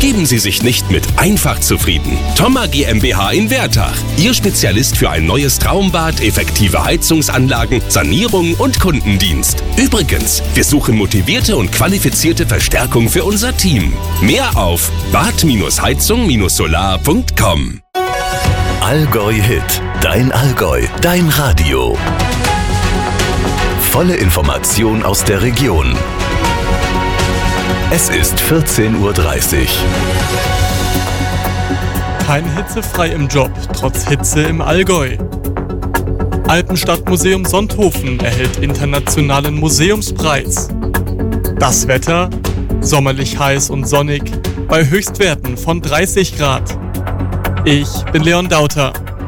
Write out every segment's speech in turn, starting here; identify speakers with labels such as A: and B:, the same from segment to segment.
A: Geben Sie sich nicht mit einfach zufrieden. Thoma GmbH in Wertach. Ihr Spezialist für ein neues Traumbad, effektive Heizungsanlagen, Sanierung und Kundendienst. Übrigens, wir suchen motivierte und qualifizierte Verstärkung für unser Team. Mehr auf bad-heizung-solar.com.
B: Allgäu Hit. Dein Allgäu. Dein Radio. Volle Information aus der Region. Es ist 14:30 Uhr.
C: Kein hitzefrei im Job, trotz Hitze im Allgäu. Alpenstadtmuseum Sonthofen erhält internationalen Museumspreis. Das Wetter? Sommerlich heiß und sonnig, bei Höchstwerten von 30 Grad. Ich bin Leon Dauter.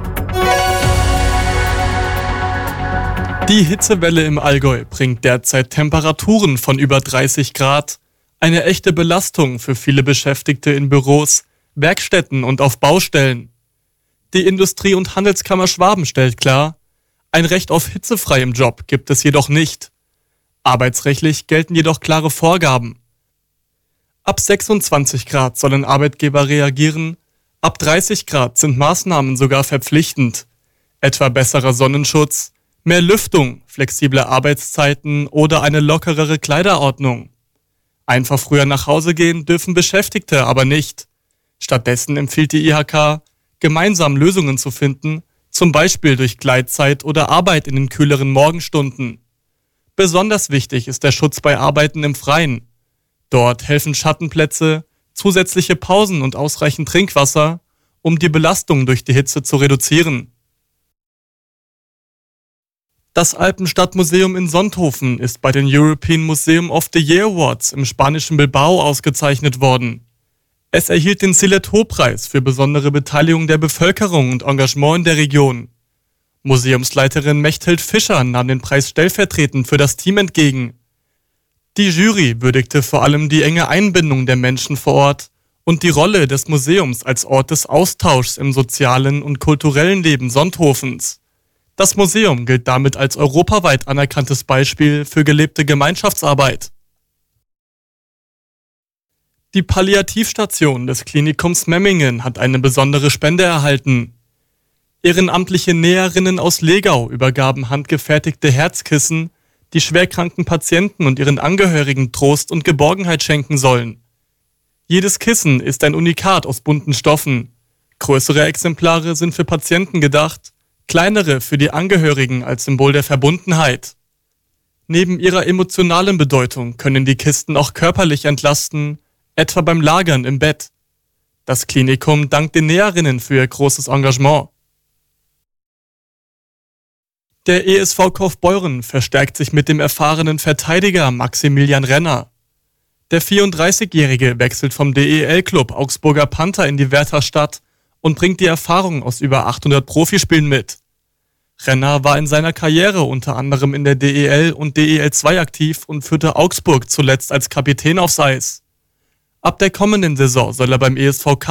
C: Die Hitzewelle im Allgäu bringt derzeit Temperaturen von über 30 Grad. Eine echte Belastung für viele Beschäftigte in Büros, Werkstätten und auf Baustellen. Die Industrie- und Handelskammer Schwaben stellt klar, ein Recht auf hitzefrei im Job gibt es jedoch nicht. Arbeitsrechtlich gelten jedoch klare Vorgaben. Ab 26 Grad sollen Arbeitgeber reagieren, ab 30 Grad sind Maßnahmen sogar verpflichtend, etwa besserer Sonnenschutz, mehr Lüftung, flexible Arbeitszeiten oder eine lockerere Kleiderordnung. Einfach früher nach Hause gehen dürfen Beschäftigte aber nicht. Stattdessen empfiehlt die IHK, gemeinsam Lösungen zu finden, zum Beispiel durch Gleitzeit oder Arbeit in den kühleren Morgenstunden. Besonders wichtig ist der Schutz bei Arbeiten im Freien. Dort helfen Schattenplätze, zusätzliche Pausen und ausreichend Trinkwasser, um die Belastung durch die Hitze zu reduzieren. Das Alpenstadtmuseum in Sonthofen ist bei den European Museum of the Year Awards im spanischen Bilbao ausgezeichnet worden. Es erhielt den Silet-Ho-Preis für besondere Beteiligung der Bevölkerung und Engagement in der Region. Museumsleiterin Mechthild Fischer nahm den Preis stellvertretend für das Team entgegen. Die Jury würdigte vor allem die enge Einbindung der Menschen vor Ort und die Rolle des Museums als Ort des Austauschs im sozialen und kulturellen Leben Sonthofens. Das Museum gilt damit als europaweit anerkanntes Beispiel für gelebte Gemeinschaftsarbeit. Die Palliativstation des Klinikums Memmingen hat eine besondere Spende erhalten. Ehrenamtliche Näherinnen aus Legau übergaben handgefertigte Herzkissen, die schwerkranken Patienten und ihren Angehörigen Trost und Geborgenheit schenken sollen. Jedes Kissen ist ein Unikat aus bunten Stoffen. Größere Exemplare sind für Patienten gedacht, kleinere für die Angehörigen als Symbol der Verbundenheit. Neben ihrer emotionalen Bedeutung können die Kisten auch körperlich entlasten, etwa beim Lagern im Bett. Das Klinikum dankt den Näherinnen für ihr großes Engagement. Der ESV Kaufbeuren verstärkt sich mit dem erfahrenen Verteidiger Maximilian Renner. Der 34-Jährige wechselt vom DEL-Club Augsburger Panther in die Wertherstadt und bringt die Erfahrung aus über 800 Profispielen mit. Renner war in seiner Karriere unter anderem in der DEL und DEL 2 aktiv und führte Augsburg zuletzt als Kapitän aufs Eis. Ab der kommenden Saison soll er beim ESV